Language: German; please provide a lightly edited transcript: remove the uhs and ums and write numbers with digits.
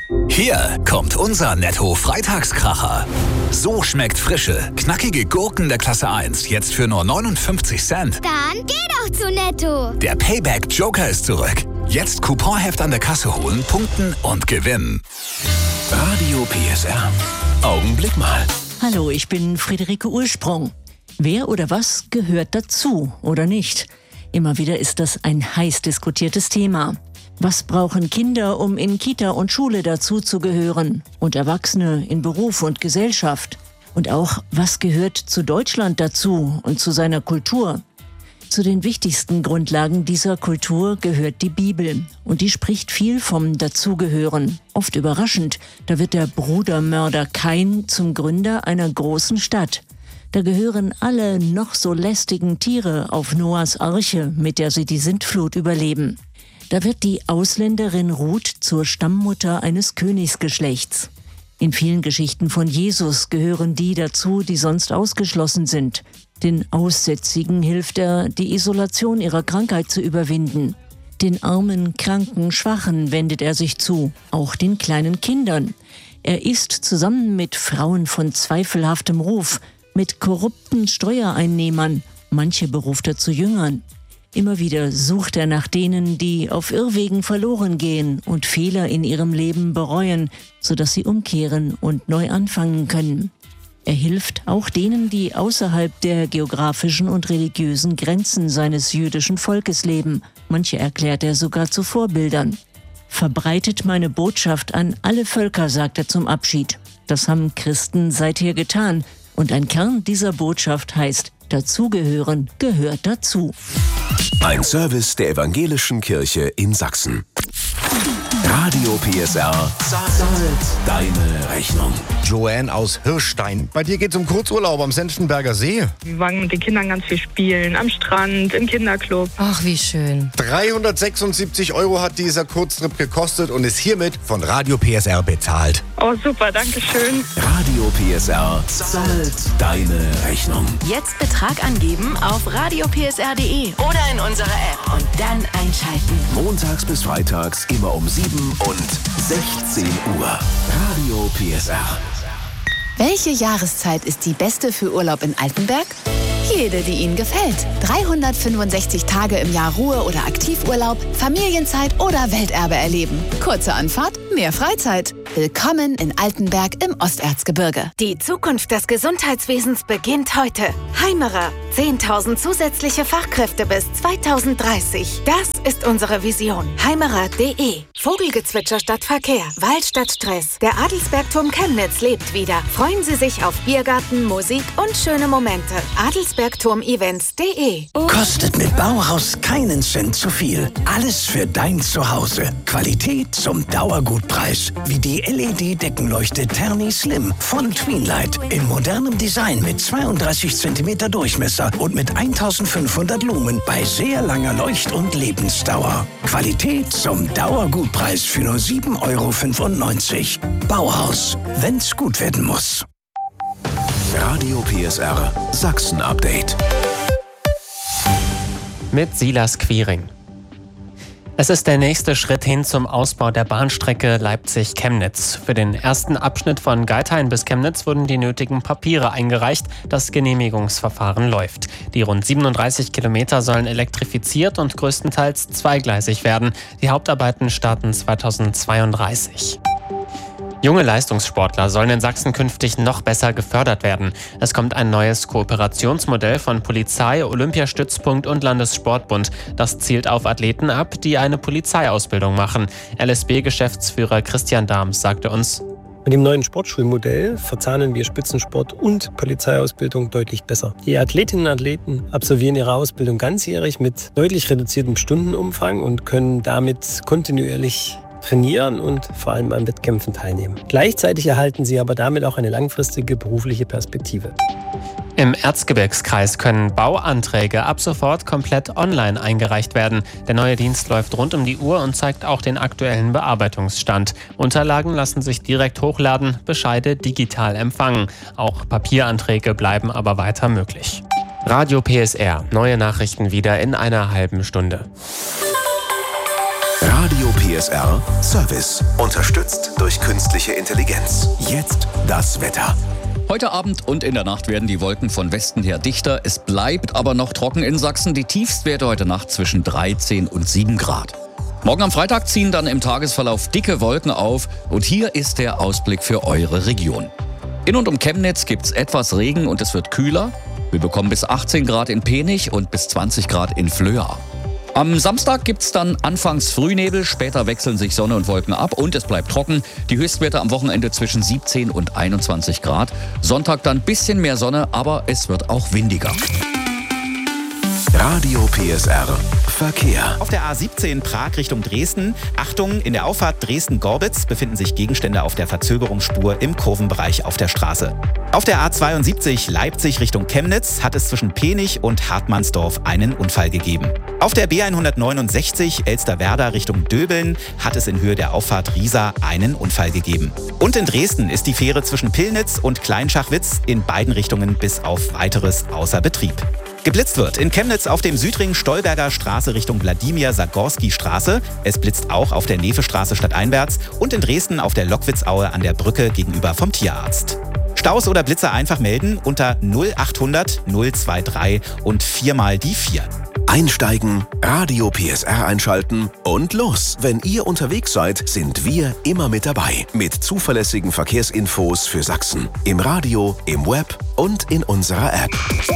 Hier kommt unser Netto-Freitagskracher. So schmeckt frische, knackige Gurken der Klasse 1 jetzt für nur 59 Cent. Dann geh doch zu Netto. Der Payback-Joker ist zurück. Jetzt Couponheft an der Kasse holen, punkten und gewinnen. Radio PSR. Augenblick mal. Hallo, ich bin Friederike Ursprung. Wer oder was gehört dazu oder nicht? Immer wieder ist das ein heiß diskutiertes Thema. Was brauchen Kinder, um in Kita und Schule dazu zu gehören? Und Erwachsene in Beruf und Gesellschaft? Und auch, was gehört zu Deutschland dazu und zu seiner Kultur? Zu den wichtigsten Grundlagen dieser Kultur gehört die Bibel. Und die spricht viel vom Dazugehören. Oft überraschend, da wird der Brudermörder Kain zum Gründer einer großen Stadt. Da gehören alle noch so lästigen Tiere auf Noahs Arche, mit der sie die Sintflut überleben. Da wird die Ausländerin Ruth zur Stammmutter eines Königsgeschlechts. In vielen Geschichten von Jesus gehören die dazu, die sonst ausgeschlossen sind. Den Aussätzigen hilft er, die Isolation ihrer Krankheit zu überwinden. Den armen, kranken, Schwachen wendet er sich zu, auch den kleinen Kindern. Er ist zusammen mit Frauen von zweifelhaftem Ruf, mit korrupten Steuereinnehmern, manche beruft er zu Jüngern. Immer wieder sucht er nach denen, die auf Irrwegen verloren gehen und Fehler in ihrem Leben bereuen, sodass sie umkehren und neu anfangen können. Er hilft auch denen, die außerhalb der geografischen und religiösen Grenzen seines jüdischen Volkes leben. Manche erklärt er sogar zu Vorbildern. Verbreitet meine Botschaft an alle Völker, sagt er zum Abschied. Das haben Christen seither getan. Und ein Kern dieser Botschaft heißt, dazugehören gehört dazu. Ein Service der Evangelischen Kirche in Sachsen. Radio PSR zahlt deine Rechnung. Joanne aus Hirschstein. Bei dir geht's um Kurzurlaub am Senftenberger See. Wir waren mit den Kindern ganz viel spielen, am Strand, im Kinderclub. Ach, wie schön. 376 € hat dieser Kurztrip gekostet und ist hiermit von Radio PSR bezahlt. Oh, super, danke schön. Radio PSR zahlt deine Rechnung. Jetzt Betrag angeben auf radiopsr.de oder in unserer App und dann einschalten. Montags bis freitags immer um 7 und 16 Uhr. Radio PSR. Welche Jahreszeit ist die beste für Urlaub in Altenberg? Jede, die Ihnen gefällt. 365 Tage im Jahr Ruhe- oder Aktivurlaub, Familienzeit oder Welterbe erleben. Kurze Anfahrt, mehr Freizeit. Willkommen in Altenberg im Osterzgebirge. Die Zukunft des Gesundheitswesens beginnt heute. Heimerer. 10.000 zusätzliche Fachkräfte bis 2030. Das ist unsere Vision. Heimerer.de. Vogelgezwitscher statt Verkehr. Wald statt Stress. Der Adelsbergturm Chemnitz lebt wieder. Freuen Sie sich auf Biergarten, Musik und schöne Momente. Adelsbergturmevents.de. Kostet mit Bauhaus keinen Cent zu viel. Alles für dein Zuhause. Qualität zum Dauergutpreis. Wie die LED-Deckenleuchte Terni Slim von Tweenlight. In modernem Design mit 32 cm Durchmesser und mit 1500 Lumen bei sehr langer Leucht- und Lebensdauer. Qualität zum Dauergutpreis für nur 7,95 €. Bauhaus, wenn's gut werden muss. Radio PSR Sachsen Update. Mit Silas Quiring. Es ist der nächste Schritt hin zum Ausbau der Bahnstrecke Leipzig-Chemnitz. Für den ersten Abschnitt von Geithain bis Chemnitz wurden die nötigen Papiere eingereicht. Das Genehmigungsverfahren läuft. Die rund 37 Kilometer sollen elektrifiziert und größtenteils zweigleisig werden. Die Hauptarbeiten starten 2032. Junge Leistungssportler sollen in Sachsen künftig noch besser gefördert werden. Es kommt ein neues Kooperationsmodell von Polizei, Olympiastützpunkt und Landessportbund. Das zielt auf Athleten ab, die eine Polizeiausbildung machen. LSB-Geschäftsführer Christian Dahms sagte uns: Mit dem neuen Sportschulmodell verzahnen wir Spitzensport und Polizeiausbildung deutlich besser. Die Athletinnen und Athleten absolvieren ihre Ausbildung ganzjährig mit deutlich reduziertem Stundenumfang und können damit kontinuierlich trainieren und vor allem an Wettkämpfen teilnehmen. Gleichzeitig erhalten sie aber damit auch eine langfristige berufliche Perspektive. Im Erzgebirgskreis können Bauanträge ab sofort komplett online eingereicht werden. Der neue Dienst läuft rund um die Uhr und zeigt auch den aktuellen Bearbeitungsstand. Unterlagen lassen sich direkt hochladen, Bescheide digital empfangen. Auch Papieranträge bleiben aber weiter möglich. Radio PSR. Neue Nachrichten wieder in einer halben Stunde. Radio PSR Service. Unterstützt durch künstliche Intelligenz. Jetzt das Wetter. Heute Abend und in der Nacht werden die Wolken von Westen her dichter. Es bleibt aber noch trocken in Sachsen. Die Tiefstwerte heute Nacht zwischen 13 und 7 Grad. Morgen am Freitag ziehen dann im Tagesverlauf dicke Wolken auf. Und hier ist der Ausblick für eure Region. In und um Chemnitz gibt es etwas Regen und es wird kühler. Wir bekommen bis 18 Grad in Penich und bis 20 Grad in Flöa. Am Samstag gibt es dann anfangs Frühnebel, später wechseln sich Sonne und Wolken ab und es bleibt trocken. Die Höchstwerte am Wochenende zwischen 17 und 21 Grad. Sonntag dann ein bisschen mehr Sonne, aber es wird auch windiger. Radio PSR Verkehr. Auf der A17 Prag Richtung Dresden. Achtung, in der Auffahrt Dresden-Gorbitz befinden sich Gegenstände auf der Verzögerungsspur im Kurvenbereich auf der Straße. Auf der A72 Leipzig Richtung Chemnitz hat es zwischen Penich und Hartmannsdorf einen Unfall gegeben. Auf der B169 Elsterwerda Richtung Döbeln hat es in Höhe der Auffahrt Riesa einen Unfall gegeben. Und in Dresden ist die Fähre zwischen Pillnitz und Kleinschachwitz in beiden Richtungen bis auf Weiteres außer Betrieb. Geblitzt wird in Chemnitz auf dem Südring-Stolberger Straße Richtung Wladimir-Sagorski-Straße. Es blitzt auch auf der Nevestraße stadteinwärts und in Dresden auf der Lockwitzaue an der Brücke gegenüber vom Tierarzt. Staus oder Blitzer einfach melden unter 0800 023 und 4 mal die 4. Einsteigen, Radio PSR einschalten und los. Wenn ihr unterwegs seid, sind wir immer mit dabei. Mit zuverlässigen Verkehrsinfos für Sachsen. Im Radio, im Web und in unserer App.